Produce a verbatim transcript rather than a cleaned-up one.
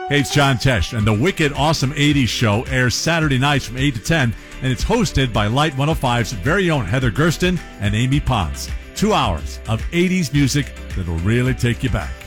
Hey, it's John Tesh, and the Wicked Awesome eighties Show airs Saturday nights from eight to ten, and it's hosted by Light one oh five's very own Heather Gersten and Amy Pons. Two hours of eighties music that'll really take you back.